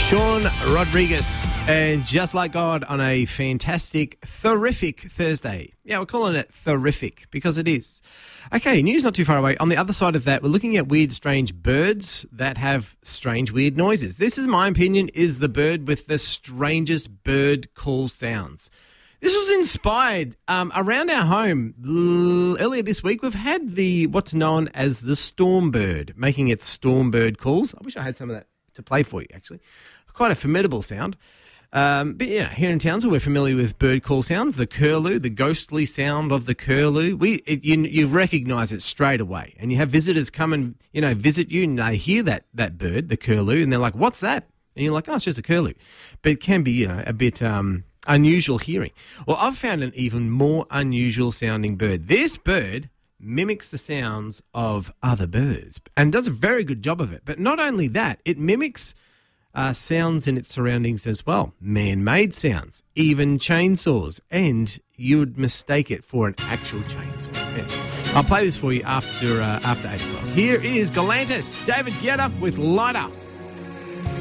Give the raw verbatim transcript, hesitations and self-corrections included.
Sean Rodriguez and Just Like God on a fantastic, terrific Thursday. Yeah, we're calling it terrific because it is. Okay, news not too far away. On the other side of that, we're looking at weird, strange birds that have strange, weird noises. This, is my opinion, is the bird with the strangest bird call sounds. This was inspired um, around our home l- earlier this week. We've had the what's known as the storm bird making its storm bird calls. I wish I had some of that to play for you, actually. Quite a formidable sound. Um, but yeah, here in Townsville, we're familiar with bird call sounds, the curlew, the ghostly sound of the curlew. We, it, you, you recognise it straight away. And you have visitors come and, you know, visit you and they hear that, that bird, the curlew, and they're like, what's that? And you're like, oh, it's just a curlew. But it can be, you know, a bit um, unusual hearing. Well, I've found an even more unusual sounding bird. This bird mimics the sounds of other birds and does a very good job of it. But not only that, it mimics uh, sounds in its surroundings as well. Man-made sounds, even chainsaws, and you would mistake it for an actual chainsaw. Yeah. I'll play this for you after uh, after eight o'clock. Here is Galantis, David Guetta with Light Up.